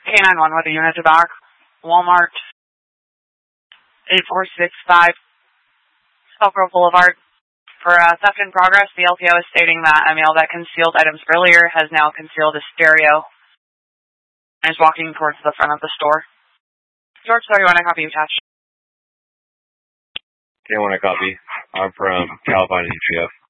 K91 with a unit to back. Walmart 8465 Spellgrove Boulevard. For theft in progress, the LPO is stating that a male that concealed items earlier has now concealed a stereo and is walking towards the front of the store. George 31, I copy you attached. K1, I copy. I'm from California, GF.